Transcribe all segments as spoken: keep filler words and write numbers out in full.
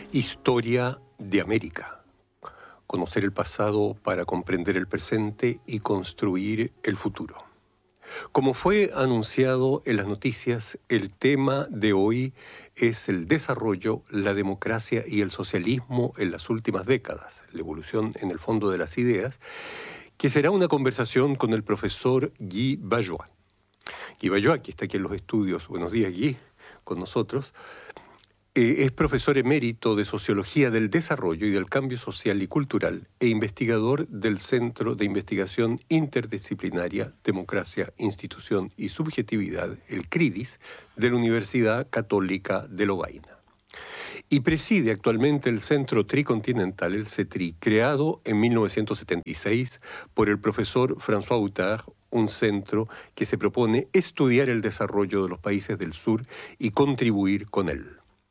Historia de América. Conocer el pasado para comprender el presente y construir el futuro. Como fue anunciado en las noticias, el tema de hoy es el desarrollo, la democracia y el socialismo en las últimas décadas, la evolución en el fondo de las ideas, que será una conversación con el profesor Guy Bajois. Guy Bajois, que está aquí en los estudios. Buenos días, Guy, con nosotros. Eh, es profesor emérito de Sociología del Desarrollo y del Cambio Social y Cultural e investigador del Centro de Investigación Interdisciplinaria, Democracia, Institución y Subjetividad, el CRIDIS, de la Universidad Católica de Lovaina. Y preside actualmente el Centro Tricontinental, el CETRI, creado en mil novecientos setenta y seis por el profesor François Outard, un centro que se propone estudiar el desarrollo de los países del sur y contribuir con él.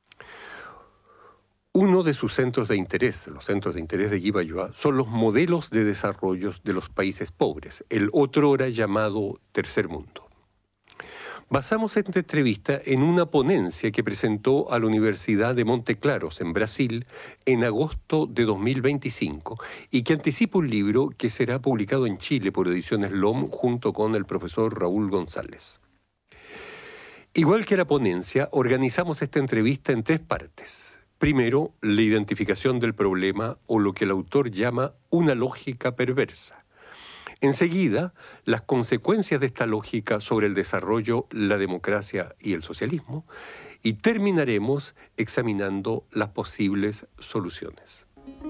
Uno de sus centros de interés, los centros de interés de Guy Bajois, son los modelos de desarrollo de los países pobres, el otrora llamado Tercer Mundo. Basamos esta entrevista en una ponencia que presentó a la Universidad de Monte Claros, en Brasil, en agosto de dos mil veinticinco, y que anticipa un libro que será publicado en Chile por Ediciones L O M junto con el profesor Raúl González. Igual que la ponencia, organizamos esta entrevista en tres partes. Primero, la identificación del problema o lo que el autor llama una lógica perversa. Enseguida, las consecuencias de esta lógica sobre el desarrollo, la democracia y el socialismo. Y terminaremos examinando las posibles soluciones.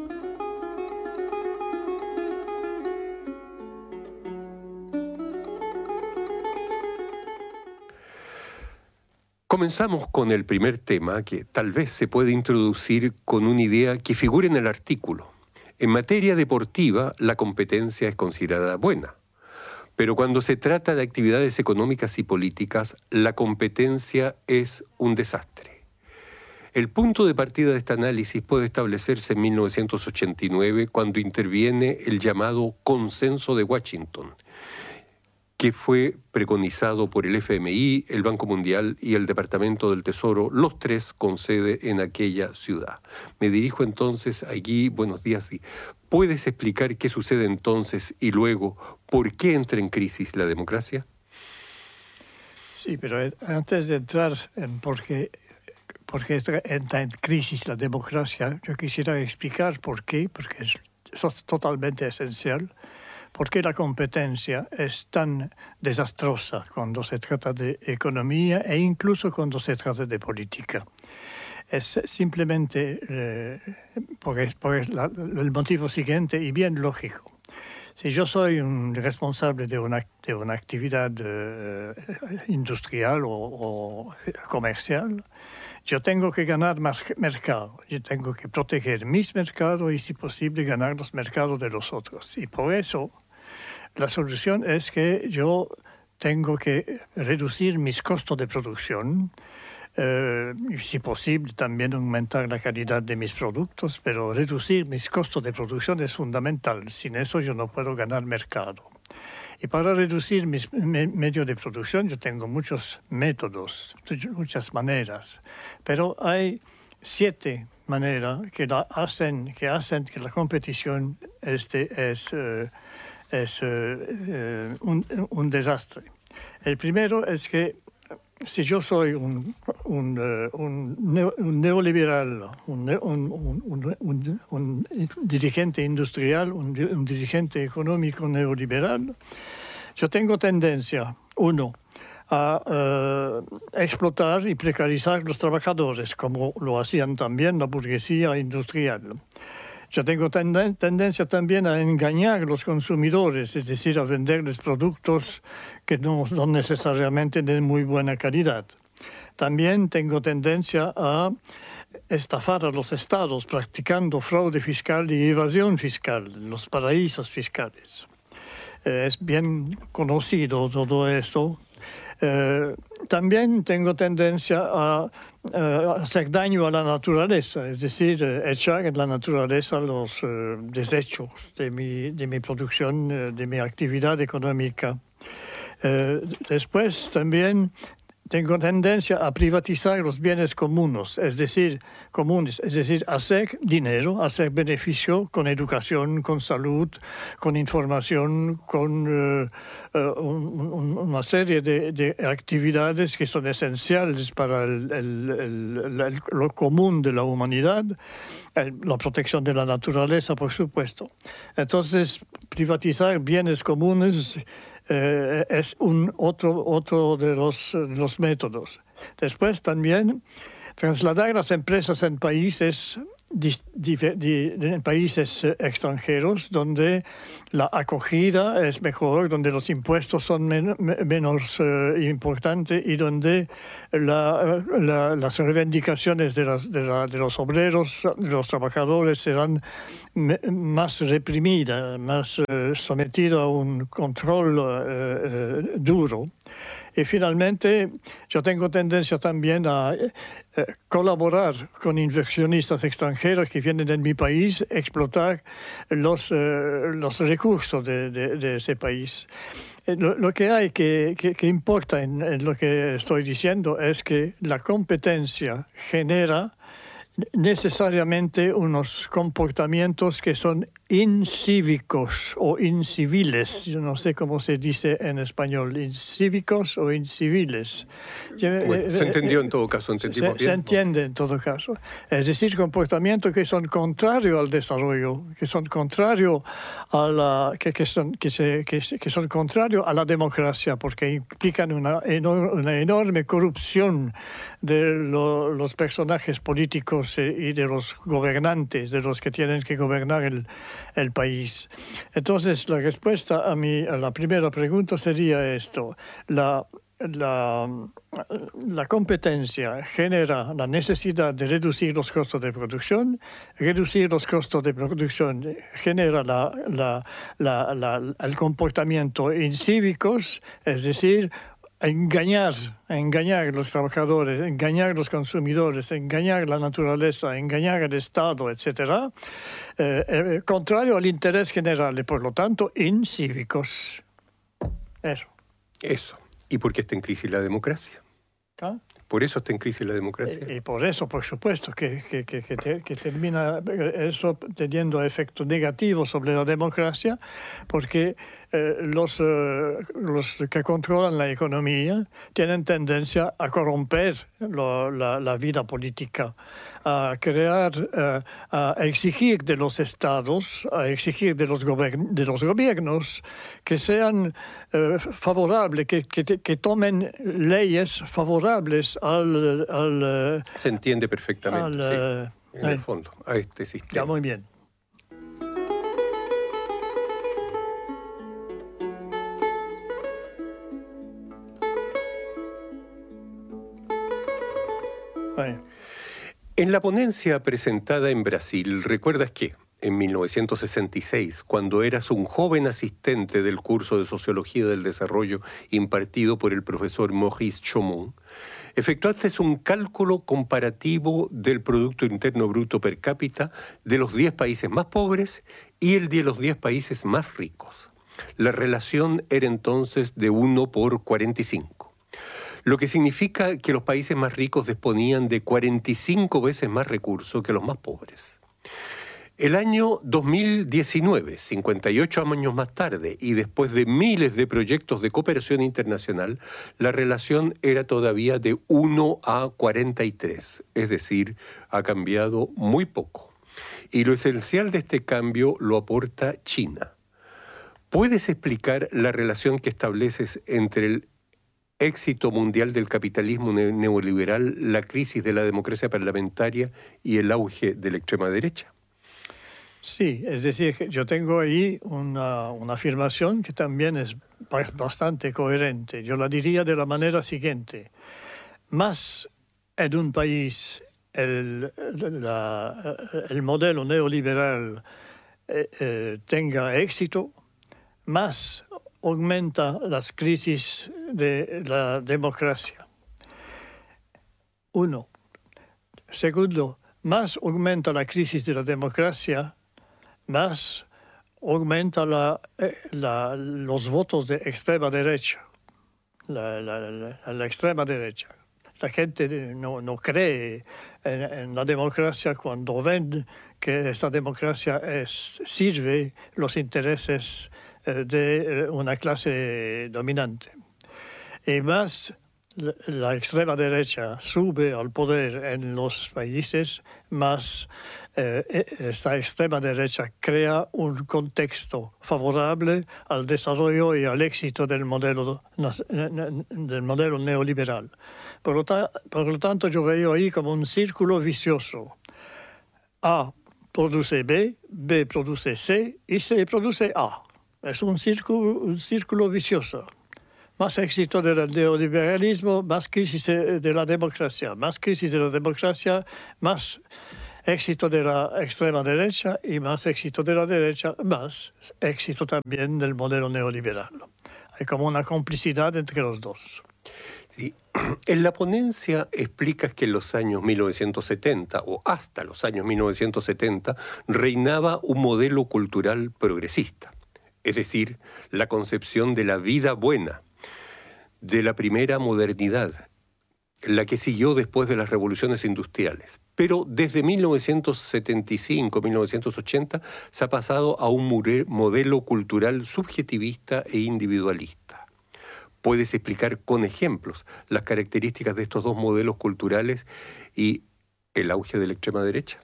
Comenzamos con el primer tema, que tal vez se puede introducir con una idea que figura en el artículo. En materia deportiva, la competencia es considerada buena, pero cuando se trata de actividades económicas y políticas, la competencia es un desastre. El punto de partida de este análisis puede establecerse en mil novecientos ochenta y nueve, cuando interviene el llamado Consenso de Washington, que fue preconizado por el F M I, el Banco Mundial y el Departamento del Tesoro, los tres con sede en aquella ciudad. Me dirijo entonces allí, buenos días. ¿Puedes explicar qué sucede entonces y luego por qué entra en crisis la democracia? Sí, pero antes de entrar en por qué, por qué entra en crisis la democracia, yo quisiera explicar por qué, porque es, es totalmente esencial. ¿Por qué la competencia es tan desastrosa cuando se trata de economía e incluso cuando se trata de política? Es simplemente eh, porque, porque la, el motivo siguiente y bien lógico. Si yo soy un responsable de una, de una actividad eh, industrial o, o comercial, yo tengo que ganar más mercado. Yo tengo que proteger mis mercados y, si posible, ganar los mercados de los otros. Y por eso la solución es que yo tengo que reducir mis costos de producción, eh, y si posible también aumentar la calidad de mis productos, pero reducir mis costos de producción es fundamental. Sin eso yo no puedo ganar mercado. Y para reducir mis me medios de producción yo tengo muchos métodos, muchas maneras, pero hay siete maneras que, la hacen, que hacen que la competición este es... Eh, es uh, un, un desastre. El primero es que si yo soy un, un, uh, un, neo, un neoliberal, un, un, un, un, un dirigente industrial, un, un dirigente económico neoliberal, yo tengo tendencia, uno, a uh, explotar y precarizar los trabajadores, como lo hacían también la burguesía industrial. Yo tengo tenden tendencia también a engañar a los consumidores, es decir, a venderles productos que no son necesariamente de muy buena calidad. También tengo tendencia a estafar a los estados practicando fraude fiscal y evasión fiscal en los paraísos fiscales. Eh, es bien conocido todo esto. Eh, también tengo tendencia a, a hacer daño a la naturaleza, es decir, eh, echar en la naturaleza los eh, desechos de mi, de mi producción, eh, de mi actividad económica. Eh, después también tengo tendencia a privatizar los bienes comunes, es decir, comunes, es decir, hacer dinero, hacer beneficio con educación, con salud, con información, con uh, uh, un, una serie de, de actividades que son esenciales para el, el, el, el, lo común de la humanidad, el, la protección de la naturaleza, por supuesto. Entonces, privatizar bienes comunes Eh, es un otro, otro de los, de los métodos. Después también trasladar las empresas en países, di, di, di, en países extranjeros donde la acogida es mejor, donde los impuestos son men, menos uh, importantes y donde la, la, las reivindicaciones de, las, de, la, de los obreros, de los trabajadores serán me, más reprimidas, más uh, sometidas a un control uh, uh, duro. Y finalmente, yo tengo tendencia también a eh, colaborar con inversionistas extranjeros que vienen en mi país, explotar los, eh, los recursos de, de, de ese país. Lo, lo que hay que, que, que importa en, en lo que estoy diciendo es que la competencia genera necesariamente unos comportamientos que son incívicos o inciviles. Yo no sé cómo se dice en español, incívicos o inciviles. Bueno, se entendió en todo caso, entendimos se, bien. Se entiende en todo caso. Es decir, comportamientos que son contrarios al desarrollo, que son contrarios a la, que, que son, que se, que, que son contrarios a la democracia, porque implican una, enor, una enorme corrupción de lo, los personajes políticos y de los gobernantes, de los que tienen que gobernar el, el país. Entonces, la respuesta a, mi, a la primera pregunta sería esto. La, la, la competencia genera la necesidad de reducir los costos de producción. Reducir los costos de producción genera la, la, la, la, el comportamiento incívicos, es decir, engañar, engañar a los trabajadores, engañar a los consumidores, engañar a la naturaleza, engañar al Estado, etcétera, eh, eh, contrario al interés general y, por lo tanto, incívicos. Eso. Eso. ¿Y por qué está en crisis la democracia? ¿Ah? Por eso está en crisis la democracia. Y, y por eso, por supuesto, que, que, que, que, te, que termina eso teniendo efectos negativos sobre la democracia, porque eh, los, eh, los que controlan la economía tienen tendencia a corromper lo, la, la vida política, a crear, eh, a exigir de los estados, a exigir de los, gobern de los gobiernos que sean eh, favorables, que, que, que tomen leyes favorables al... al Se entiende perfectamente, al, sí, en eh, el fondo, a este sistema. Ya, muy bien. Bueno. En la ponencia presentada en Brasil, ¿recuerdas qué? En mil novecientos sesenta y seis, cuando eras un joven asistente del curso de Sociología del Desarrollo impartido por el profesor Maurice Chaumont, efectuaste un cálculo comparativo del Producto Interno Bruto per cápita de los diez países más pobres y el de los diez países más ricos. La relación era entonces de uno por cuarenta y cinco. Lo que significa que los países más ricos disponían de cuarenta y cinco veces más recursos que los más pobres. El año dos mil diecinueve, cincuenta y ocho años más tarde, y después de miles de proyectos de cooperación internacional, la relación era todavía de uno a cuarenta y tres, es decir, ha cambiado muy poco. Y lo esencial de este cambio lo aporta China. ¿Puedes explicar la relación que estableces entre el éxito mundial del capitalismo neoliberal, la crisis de la democracia parlamentaria y el auge de la extrema derecha? Sí, es decir, yo tengo ahí una, una afirmación que también es bastante coherente. Yo la diría de la manera siguiente. Más en un país el, la, el modelo neoliberal eh, eh, tenga éxito, más aumenta las crisis de la democracia. Uno. Segundo, más aumenta la crisis de la democracia, más aumenta la, la, los votos de extrema derecha. la, la, la, la extrema derecha. La gente no, no cree en, en la democracia cuando ven que esta democracia es, sirve los intereses eh, de una clase dominante. Y más la extrema derecha sube al poder en los países, más eh, esta extrema derecha crea un contexto favorable al desarrollo y al éxito del modelo, del modelo neoliberal. Por lo, ta, por lo tanto, yo veo ahí como un círculo vicioso. A produce B, B produce C y C produce A. Es un círculo, un círculo vicioso. Más éxito del neoliberalismo, más crisis de la democracia. Más crisis de la democracia, más éxito de la extrema derecha y más éxito de la derecha, más éxito también del modelo neoliberal. Hay como una complicidad entre los dos. Sí. En la ponencia explicas que en los años mil novecientos setenta o hasta los años mil novecientos setenta reinaba un modelo cultural progresista, es decir, la concepción de la vida buena, de la primera modernidad, la que siguió después de las revoluciones industriales. Pero desde mil novecientos setenta y cinco, mil novecientos ochenta se ha pasado a un modelo cultural subjetivista e individualista. ¿Puedes explicar con ejemplos las características de estos dos modelos culturales y el auge de la extrema derecha?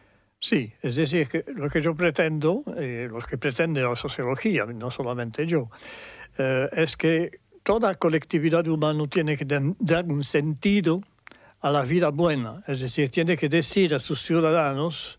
Sí, es decir, que lo que yo pretendo, eh, lo que pretende la sociología, no solamente yo, eh, es que toda colectividad humana tiene que dar un sentido a la vida buena, es decir, tiene que decir a sus ciudadanos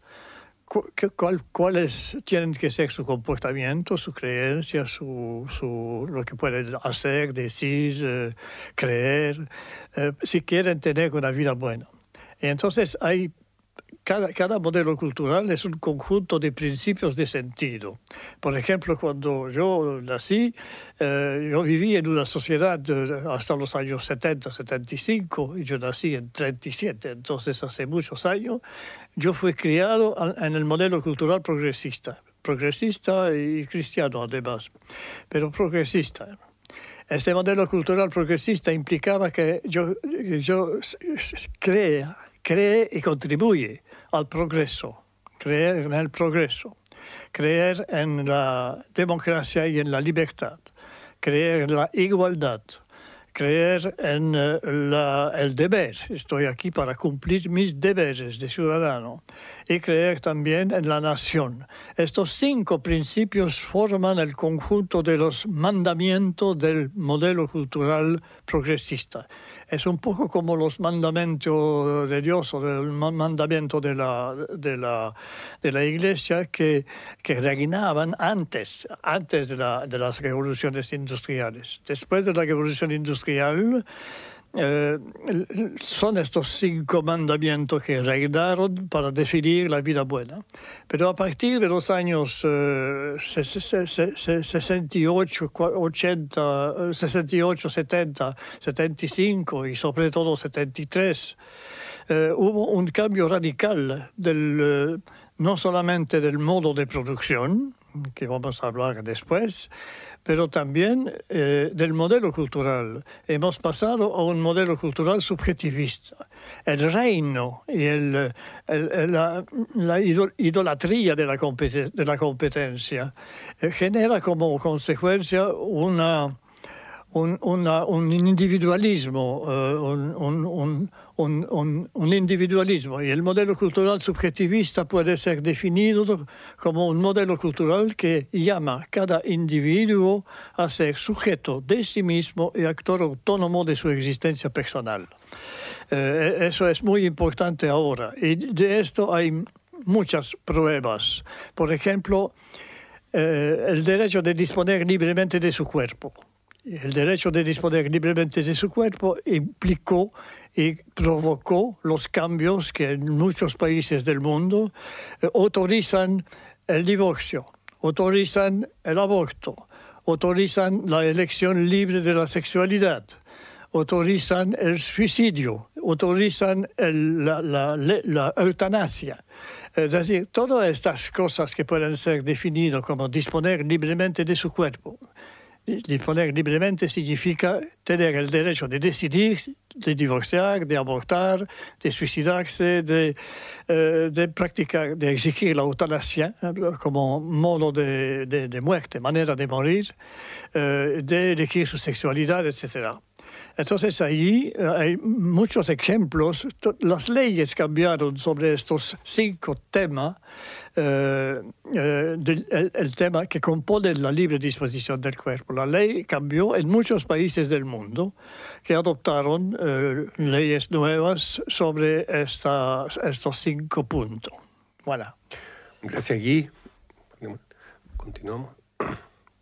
cuál, cuáles tienen que ser su comportamiento, su creencia, su, su, lo que pueden hacer, decir, eh, creer, eh, si quieren tener una vida buena. Y entonces hay Cada, cada modelo cultural es un conjunto de principios de sentido. Por ejemplo, cuando yo nací, eh, yo viví en una sociedad de, hasta los años setenta, setenta y cinco, y yo nací en treinta y siete, entonces hace muchos años, yo fui criado en el modelo cultural progresista, progresista y cristiano además, pero progresista. Este modelo cultural progresista implicaba que yo, yo crea, cree y contribuye al progreso, creer en el progreso, creer en la democracia y en la libertad, creer en la igualdad, creer en uh, la, el deber, estoy aquí para cumplir mis deberes de ciudadano, y creer también en la nación. Estos cinco principios forman el conjunto de los mandamientos del modelo cultural progresista. Es un poco como los mandamientos de Dios o el mandamiento de la, de la, de la Iglesia que, que reinaban antes, antes de, la, de las revoluciones industriales. Después de la revolución industrial, eh, son estos cinco mandamientos que reinaron para definir la vida buena. Pero a partir de los años eh, sesenta y ocho, ochenta, sesenta y ocho, setenta, setenta y cinco y sobre todo setenta y tres, eh, hubo un cambio radical del, eh, no solamente del modo de producción, que vamos a hablar después, pero también eh, del modelo cultural. Hemos pasado a un modelo cultural subjetivista. El reino y el, el, la, la idolatría de la, de la competencia eh, genera como consecuencia una, un, una, un individualismo, uh, un, un, un, un, un, un individualismo. Y el modelo cultural subjetivista puede ser definido como un modelo cultural que llama a cada individuo a ser sujeto de sí mismo y actor autónomo de su existencia personal. Eh, eso es muy importante ahora. Y de esto hay muchas pruebas. Por ejemplo, eh, el derecho de disponer libremente de su cuerpo. El derecho de disponer libremente de su cuerpo implicó y provocó los cambios que en muchos países del mundo eh, autorizan el divorcio, autorizan el aborto, autorizan la elección libre de la sexualidad, autorizan el suicidio, autorizan el, la, la, la eutanasia. Es decir, todas estas cosas que pueden ser definidas como disponer libremente de su cuerpo, disponer libremente significa tener el derecho de decidir, de divorciar, de abortar, de suicidarse, de, eh, de practicar, de exigir la eutanasia como modo de, de, de muerte, manera de morir, eh, de elegir su sexualidad, etcétera. Entonces ahí hay muchos ejemplos. Las leyes cambiaron sobre estos cinco temas, eh, eh, del, el, el tema que compone la libre disposición del cuerpo. La ley cambió en muchos países del mundo que adoptaron eh, leyes nuevas sobre esta, estos cinco puntos. Voilà. Gracias, Guy. Continuamos.